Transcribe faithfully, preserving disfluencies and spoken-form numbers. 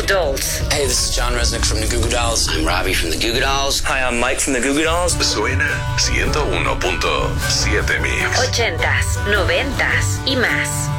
Dolls. Hey, this is John Resnick from the Goo Goo Dolls. I'm Robbie from the Goo Goo Dolls. Hi, I'm Mike from the Goo Goo Dolls. Suena ciento uno punto siete Mix. Ochentas, noventas y más.